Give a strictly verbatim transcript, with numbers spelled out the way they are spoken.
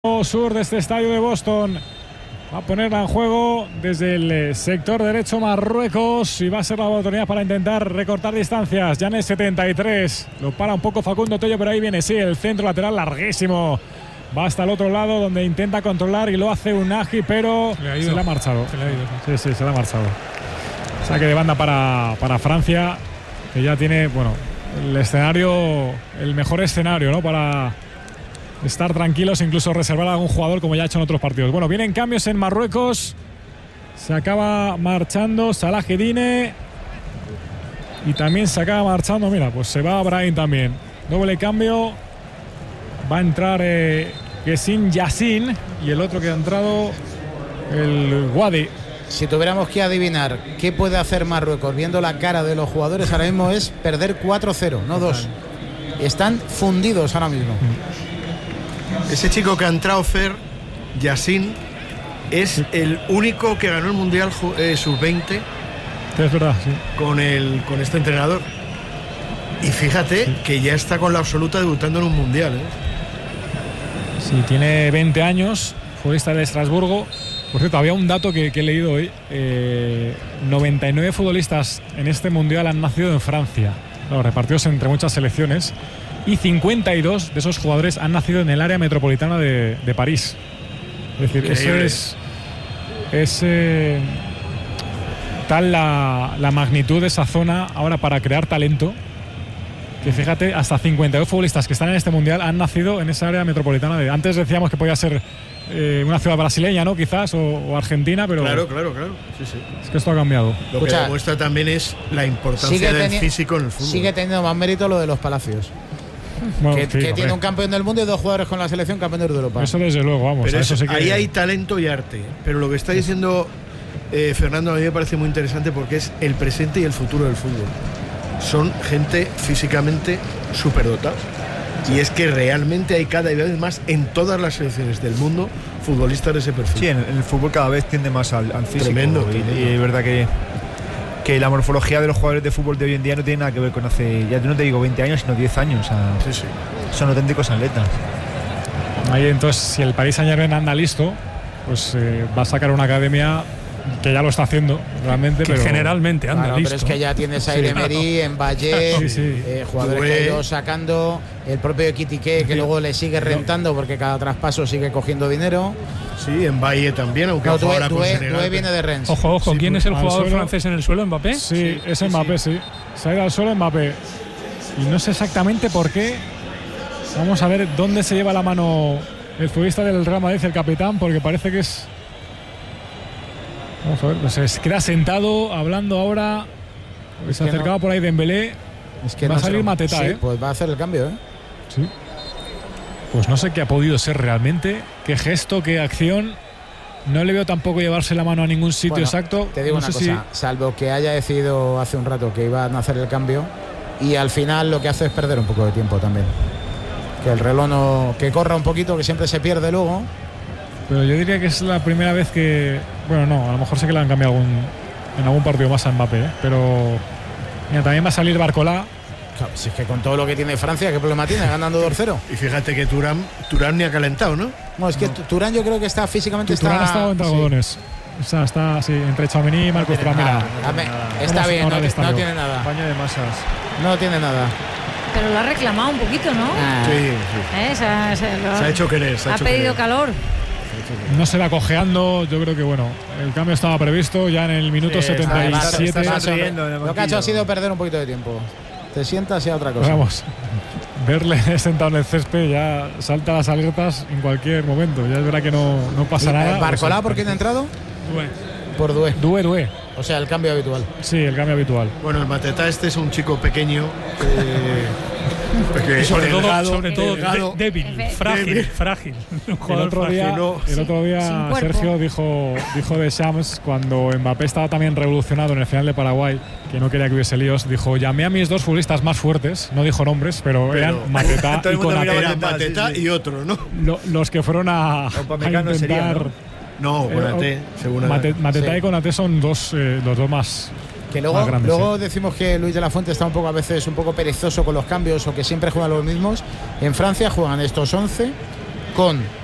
Sur de este estadio de Boston. Va a ponerla en juego desde el sector derecho Marruecos y va a ser la oportunidad para intentar recortar distancias. Ya en el setenta y tres lo para un poco Facundo Tello, pero ahí viene, sí, el centro lateral larguísimo. Va hasta el otro lado donde intenta controlar y lo hace Unagi, pero se le, se le ha marchado. Se le ha ido, sí, sí, se le ha marchado. Saque de banda para, para Francia, que ya tiene, bueno, el escenario, el mejor escenario, ¿no? Para estar tranquilos, incluso reservar a algún jugador como ya ha hecho en otros partidos. Bueno, vienen cambios en Marruecos. Se acaba marchando Salah Eddine y también se acaba marchando, mira, pues se va Brahim también. Doble cambio. Va a entrar eh, Gessin Yassin y el otro que ha entrado, el Wadi. Si tuviéramos que adivinar qué puede hacer Marruecos viendo la cara de los jugadores ahora mismo, es perder cuatro cero, no dos. Están fundidos ahora mismo. Ese chico que ha entrado, Fer, Yassin, es el único que ganó el Mundial eh, sub veinte. Es verdad, sí. Con, el, con este entrenador. Y fíjate sí. que ya está con la absoluta debutando en un Mundial. ¿eh? Sí, tiene veinte años, futbolista de Estrasburgo. Por cierto, había un dato que, que he leído hoy. Eh, noventa y nueve futbolistas en este Mundial han nacido en Francia, claro, repartidos entre muchas selecciones. Y cincuenta y dos de esos jugadores han nacido en el área metropolitana de, de París. Es decir, ese es, es eh, tal la, la magnitud de esa zona ahora para crear talento, que fíjate, hasta cincuenta y dos futbolistas que están en este Mundial han nacido en esa área metropolitana. De, antes decíamos que podía ser eh, una ciudad brasileña, ¿no? Quizás, o, o argentina, pero... Claro, claro, claro. Sí, sí. Es que esto ha cambiado. Lo Escucha, que demuestra también es la importancia del físico en el fútbol. Sigue teniendo más mérito lo de los Palacios. Bueno, que, sí, que tiene un campeón del mundo y dos jugadores con la selección campeones de Europa. Eso desde luego, vamos. Pero eso, eso sí que... ahí hay talento y arte. Pero lo que está diciendo eh, Fernando a mí me parece muy interesante porque es el presente y el futuro del fútbol. Son gente físicamente superdotada. Y es que realmente hay cada vez más en todas las selecciones del mundo futbolistas de ese perfil. Sí, en el fútbol cada vez tiende más al, al físico. Tremendo, y, tremendo. y es verdad que que la morfología de los jugadores de fútbol de hoy en día no tiene nada que ver con hace, ya no te digo veinte años, sino diez años. O sea, sí, sí. Son auténticos atletas. Ahí entonces, si el Paris Saint-Germain anda listo, pues eh, va a sacar una academia que ya lo está haciendo realmente, que pero generalmente anda claro, listo. Pero es que ya tienes a Emery, en Valle, sí, sí. eh, jugadores que ha ido sacando, el propio Ekitike que luego le sigue rentando porque cada traspaso sigue cogiendo dinero. Sí, en Valle también, aunque no, Dué, ahora Dué, con Dué viene de Rennes. Ojo, ojo, sí, ¿quién pues, es el jugador suelo. francés en el suelo? ¿Mbappé? Sí, sí es sí, Mbappé, sí. sí. Se ha ido al suelo Mbappé. Y no sé exactamente por qué. Vamos a ver dónde se lleva la mano el futbolista del Real Madrid, el capitán, porque parece que es... Vamos a ver, pues se queda sentado, hablando ahora. Se que acercaba no. por ahí Dembélé. Es que va no a salir se... Mateta, sí, ¿eh? Pues va a hacer el cambio, ¿eh? Sí. Pues no sé qué ha podido ser realmente. Qué gesto, qué acción. No le veo tampoco llevarse la mano a ningún sitio Bueno, exacto. Te digo no una sé cosa, si... salvo que haya decidido hace un rato que iban a hacer el cambio y al final lo que hace es perder un poco de tiempo también. Que el reloj no, que corra un poquito, que siempre se pierde luego. Pero yo diría que es la primera vez que... Bueno, no, a lo mejor sí que le han cambiado algún, en algún partido más a Mbappé, ¿eh? Pero mira, también va a salir Barcola. Claro, si es que con todo lo que tiene Francia, ¿qué problema tiene? Ganando dos cero. Y fíjate que Turán, Turán ni ha calentado, ¿no? No, es que no. Turán yo creo que está físicamente... Turán está, ha estado entre algodones. Sí. O sea, está así, entre Tchouaméni y Marcos Turán. Mira, está bien, no, no tiene nada. Campaña de masas. No tiene nada. Pero lo ha reclamado un poquito, ¿no? Ah. Sí, sí. ¿Eh? Se, ha, se, lo, se ha hecho querer. Se ha, ha hecho pedido querer. calor. no se va cojeando. Yo creo que, bueno, el cambio estaba previsto ya en el minuto Sí, setenta y siete. está, está sonriendo en el Lo que ha hecho ha sido perder un poquito de tiempo. Te sientas y a otra cosa. Vamos, verle sentado en el césped ya salta las alertas en cualquier momento. Ya es verdad que no, no pasa nada. ¿Barcolá o sea, por quién ha entrado? Dué. Por Dué. Dué, Dué. O sea, el cambio habitual. Sí, el cambio habitual. Bueno, el Mateta este es un chico pequeño. Eh, porque Sobre todo, delgado, sobre todo delgado. de- débil, Efe- frágil, débil. frágil. Un El jugador otro frágil. día, no. el otro Sin día cuerpo. Sergio dijo, dijo de Shams cuando Mbappé estaba también revolucionado en el final de Paraguay, que no quería que hubiese líos, dijo: llamé a mis dos futbolistas más fuertes, no dijo nombres, pero, Pero- eran Mateta Todo y el mundo Konaté, miraba Era Mateta sí, sí. y otro, ¿no? lo- los que fueron a, a Upamecano intentar. sería, ¿no? No, Konaté, según Mate- Mateta Sí. y Konaté son dos, eh, los dos más. Que luego, Más grandes, luego decimos que Luis de la Fuente está un poco a veces un poco perezoso con los cambios o que siempre juegan los mismos. En Francia juegan estos once con